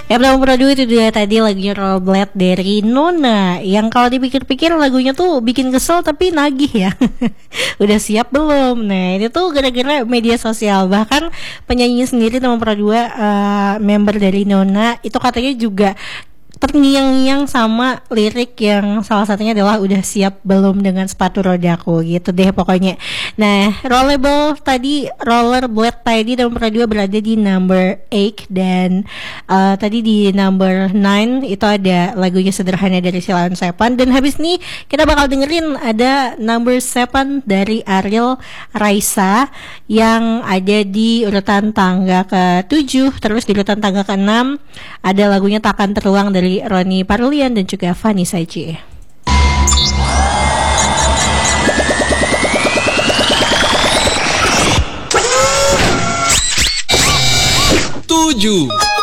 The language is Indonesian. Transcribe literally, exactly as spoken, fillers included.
Yang nomor dua itu dia tadi lagunya Rollerblade dari Nona. Yang kalau dipikir-pikir lagunya tuh bikin kesel tapi nagih ya. Udah siap belum? Nah ini tuh gara-gara media sosial. Bahkan penyanyi sendiri nomor dua uh, member dari Nona itu katanya juga terngiang-ngiang sama lirik yang salah satunya adalah udah siap belum dengan sepatu rodaku gitu deh pokoknya. Nah, Rollerball tadi Rollerblade tadi nomor dua berada di number eight dan uh, tadi di number nine itu ada lagunya Sederhana dari Sheila on Seven dan habis nih kita bakal dengerin ada number seven dari Ariel Raisa yang ada di urutan tangga ke tujuh, terus di urutan tangga ke enam ada lagunya Takkan Terulang dari Roni Parulian dan juga Vanessa J. Tujuh.